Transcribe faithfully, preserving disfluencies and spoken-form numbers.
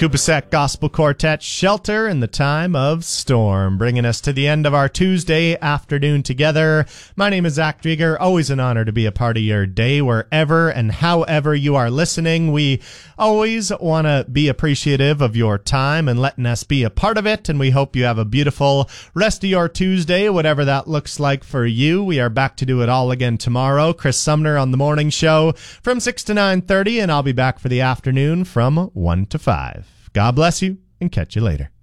Coupasset Gospel Quartet, Shelter in the Time of Storm, bringing us to the end of our Tuesday afternoon together. My name is Zach Drieger. Always an honor to be a part of your day wherever and however you are listening. We always want to be appreciative of your time and letting us be a part of it, and we hope you have a beautiful rest of your Tuesday, whatever that looks like for you. We are back to do it all again tomorrow. Chris Sumner on the morning show from six to nine thirty, and I'll be back for the afternoon from one to five. God bless you, and catch you later.